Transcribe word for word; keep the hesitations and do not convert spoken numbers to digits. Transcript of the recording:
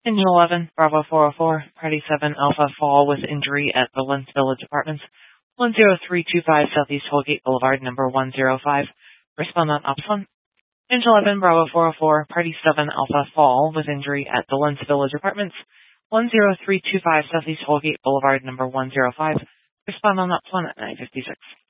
Engine eleven, Bravo four oh four, Party seven Alpha fall with injury at the Lens Village Apartments, one zero three two five Southeast Holgate Boulevard, number one zero five. Respondent Ops one. Engine eleven, Bravo four oh four, Party seven Alpha fall with injury at the Lens Village Apartments, one zero three two five Southeast Holgate Boulevard, number one zero five. Respondent Ops one at nine fifty-six.